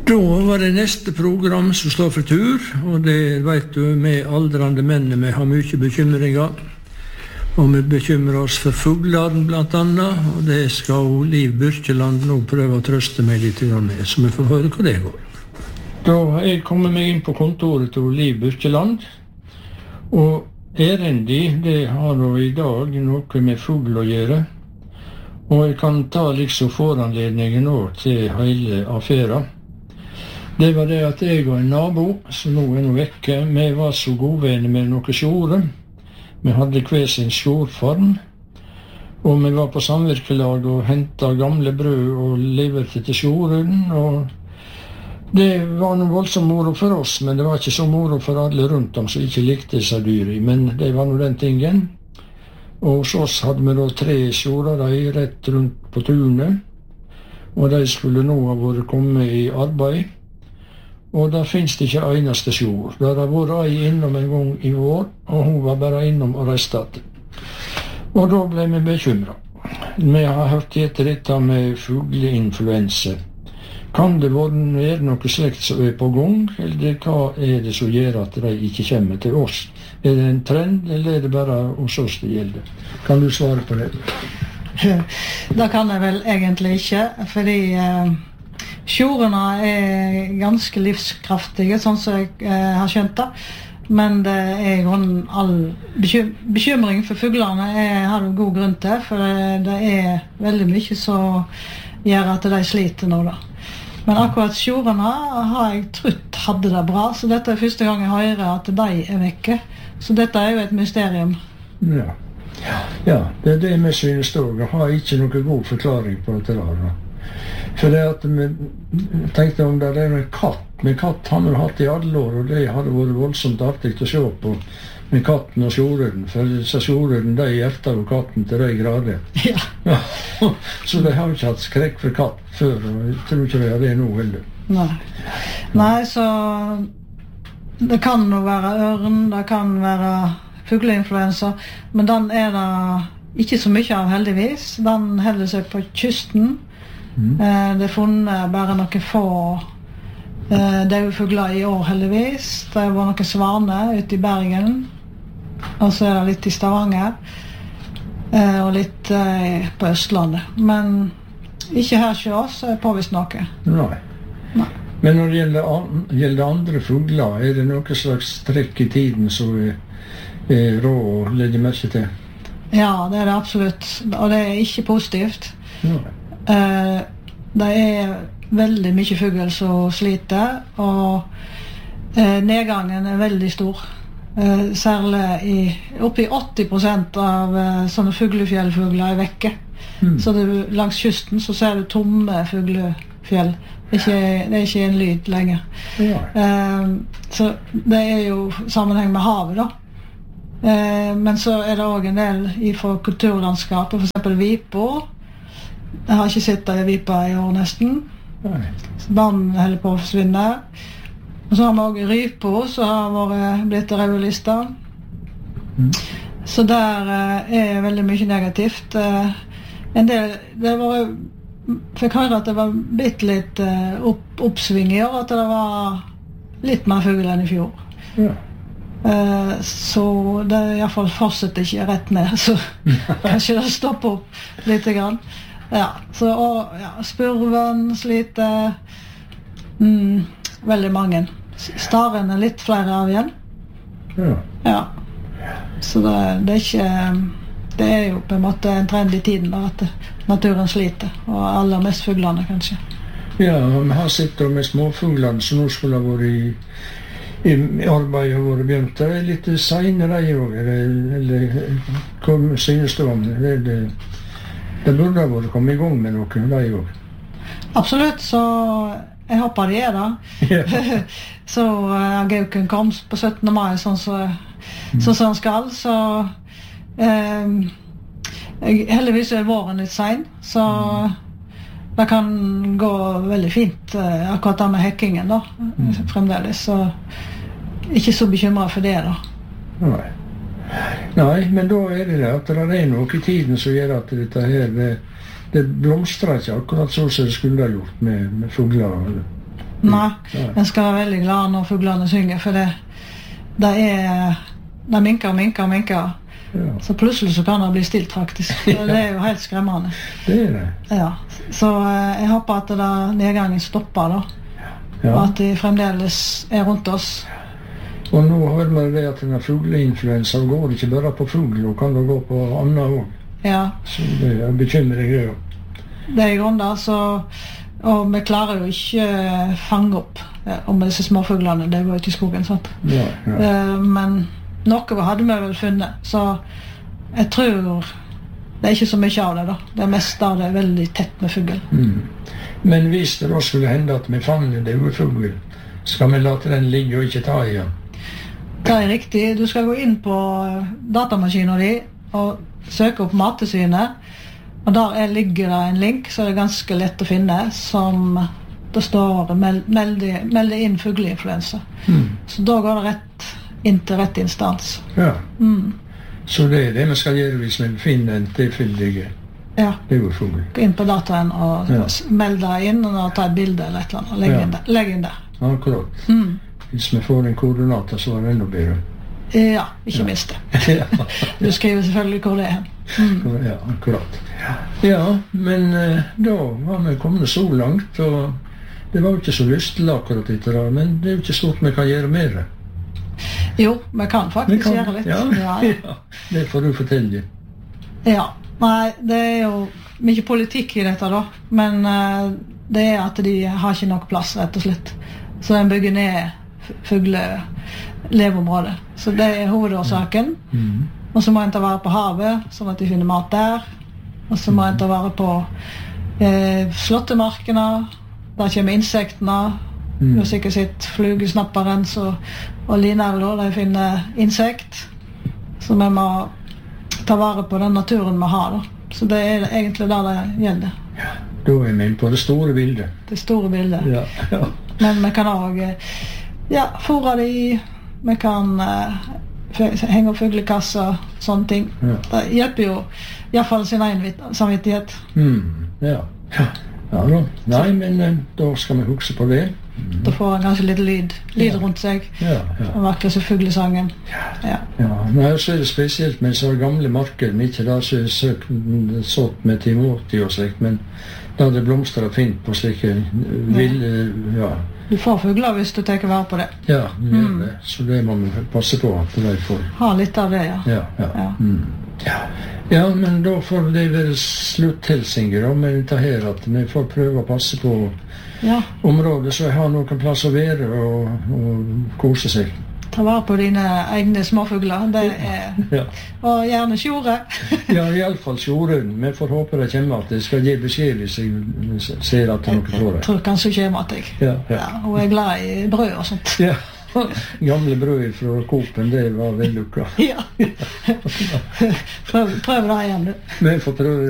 Då var det neste program som slår for tur, og det vet du, med aldrande menn, vi har mye bekymringer. Og vi bekymrer oss for fuglene blant annet, og det skal Liv Byrkjeland nå prøve å trøste meg litt med, så vi får høre hva det går. Da har jeg kommet meg inn på kontoret til Liv Byrkjeland, og erendi, det har da i dag noe med fugl å gjøre, og jeg kan ta liksom foranledningen også til hele affæren. Det var det at jeg og en nabo, som nå er vekke, vi var så godvenner med noen sjore. Vi hadde hver sin sjorform, og vi var på samvirkelag og hentet gamle brød og leverte til sjoren, og det var noe voldsomt moro for oss, men det var ikke så moro for alle rundt om som ikke likte disse dyri, men det var noe den tingen. Og hos oss hadde vi da 3 sjorer rett rundt på tunet, og de skulle nå ha vært kommet i arbeid. Og der finnes det ikke eneste sjor. Der har vært ei innom en gang i år, og hun var bare innom og reistet. Og da ble vi bekymret. Vi har hørt etter dette med fugleinfluensa. Kan det være noe slikt som er på gang, eller hva er det som gjør at de ikke kommer til oss? Er det en trend, eller er det bare hos oss det gjelder? Kan du svare på det? Det kan jeg vel egentlig ikke, fordi sjorene er ganske livskraftige, sånn som jeg har skjønt det. Men det er all bekymring for fuglene har du god grunn til, for det er veldig mye som gjør at de sliter nå da. Men akkurat sjorene har jeg trodd hadde det bra, så dette er første gang jeg hører at de er vekke. Så dette er jo et mysterium. Ja, det er det vi synes også. Jeg har ikke noen god forklaring på dette da. For det at vi tenkte om det er en katt. Men katt har vi hatt i alle år, og det hadde vært voldsomt artig å se på med katten og sjoreren. For disse sjoreren, de hjerter jo katten til de grader. Ja. Så de har ikke hatt skrekk for katt før, og jeg tror ikke de har det nå heller. Nei, så det kan jo være ørn, det kan være fugleinfluensa, men den er det ikke så mye av heldigvis. Den holder seg på kysten. Det er funnet bare noen få døde fugler i år heldigvis. Det var noen svaner ute i Bergen, og så er det litt i Stavanger, og litt på Østlandet. Men ikke her hos oss er påvist noe. Nei. Men når det gjelder andre fugler, er det noe slags trekk i tiden som er rå å legge merke til? Ja, det er det absolutt, og det er ikke positivt. Det er veldig mye fugl som sliter, og nedgangen er veldig stor. Særlig oppi 80% av sånne fuglefjellfugler er vekke. Så langs kysten så ser du tomme fuglefjell. Det er ikke en lyd lenger. Så det er jo sammenheng med havet da. Men så er det også en del fra kulturlandskapet, for eksempel vipa. Jeg har ikke sett det i vipa i år nesten. Banen holder på å forsvinne. Og så har vi også rypa, som har blitt rødlister. Så der er veldig mye negativt. En del, fikk høre at det var blitt litt oppsving i år, at det var litt mer fugl enn i fjor. Så det i hvert fall fortsetter ikke rett ned, så kanskje det stopper opp litt grann. Så spurven sliter, veldig mange. Staren er litt flere av igjen. Så det er ikke, det er jo på en måte en trend i tiden da, at naturen sliter, og aller mest fuglene kanskje. Ja, vi har sett med småfuglene som nå skulle ha vært i arbeid og vært begynt. Det er litt senere eller hva synes du om det? Det burde ha vært kommet i gang med noe, det jo. Absolutt, så jeg håper de er da. Så Gauken kom på 17. mai, sånn som han skal, så heldigvis er våren litt sen, så det kan gå veldig fint, akkurat da med hekkingen da, fremdeles, så ikke så bekymret for det da. Nei, men da er det at det er noe i tiden som gjør at dette her, det blomstrer ikke akkurat så som det skulle ha gjort med fugler. Nei, en skal være veldig glad når fuglene synger, for det minker og minker og minker. Ja. Så plutselig så kan det bli stilt, faktisk. Og det jo helt skremmende. Det det. Ja. Så jeg håper at nedgangen stopper, da. Ja. Og at de fremdeles rundt oss. Og nå hører man det at denne fugleinfluensa går ikke bare på fugl, og kan det gå på annet også. Ja. Så det bekymrer jeg også. Det i grunnen, så... Og vi klarer jo ikke fange opp om disse småfuglene, det går ut i skogen, sant? Ja, ja. Men noe hadde vi vel funnet, så jeg tror det ikke så mye av det da. Det meste av det veldig tett med fugl. Men hvis det da skulle hende at vi fanger det fugl, skal vi late den ligge og ikke ta igjen? Det riktig. Du skal gå inn på datamaskinen din og søke opp Mattilsynet. Og der ligger det en link, så det ganske lett å finne, som det står meld inn fugleinfluensa. Så da går det rett inn til rett instans. Ja. Så det det vi skal gjøre hvis vi finner en tilfeldig fugl. Gå inn på dataen og meld det inn, og ta et bilde eller et eller annet, og legg inn der. Akkurat. Hvis vi får en koordinater, så er det enda bedre. Ja, ikke minst det. Du skriver selvfølgelig hvor det hen. Ja, akkurat. Ja, men da var vi kommet så langt, og det var jo ikke så lystelig akkurat etter det, men det er jo ikke stort vi kan gjøre mer. Jo, vi kan faktisk gjøre litt. Ja, det får du fortelle. Ja, nei, det jo mye politikk i dette da, men det at de har ikke nok plass, rett og slett. Så de bygger ned leveområdet. Så det hovedårsaken. Og så må en ta vare på havet, sånn at de finner mat der. Og så må en ta vare på slåttemarkene, der kommer insektene. Du har sikkert sett flugesnapperen og linerler, de finner insekt. Så vi må ta vare på den naturen vi har. Da. Så det egentlig der det gjelder. Ja, da er vi inne på det store bildet. Det store bildet. Ja. Men vi kan også fôre de, vi kan henge opp fuglekasser, sånne ting. Det hjelper jo i hvert fall sin egen samvittighet. Ja da. Nei, men da skal vi huske på det. Da får han kanskje litt lyd rundt seg. Den vakreste fuglesangen. Nei, så det spesielt med så gamle marker, ikke da så sått med timoti og slikt, men da det blomstrer fint på slike ville, Du får fugler hvis du tenker vare på det. Ja, det. Så det må vi passe på at de får. Ha litt av det, Ja, men da får det være slutthilsinger med dette her, at vi får prøve å passe på området, så jeg har noen plass å være og kose seg. Ta vare på dine egne småfugler, og gjerne sjore. Ja, i alle fall sjoren. Vi får håpe det kommer at det skal gi beskjed hvis jeg ser at noe får det. Jeg tror kanskje det kommer at jeg. Og jeg glad i brød og sånt. Ja, gamle brød fra Coop-en, det var vellykket. Prøv det igjen, du. Vi får prøve